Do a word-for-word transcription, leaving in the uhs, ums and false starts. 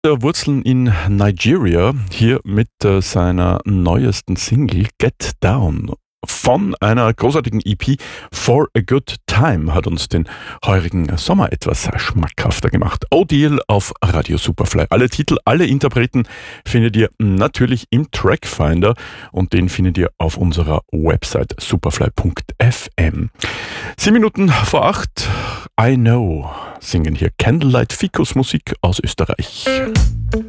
Der Wurzeln in Nigeria, hier mit äh, seiner neuesten Single Get Down. Von einer großartigen E P For a Good Time hat uns den heurigen Sommer etwas schmackhafter gemacht. O'Deal auf Radio Superfly. Alle Titel, alle Interpreten findet ihr natürlich im Trackfinder und den findet ihr auf unserer Website superfly punkt f m. Sieben Minuten vor acht, I Know, singen hier Candlelight Ficus Musik aus Österreich.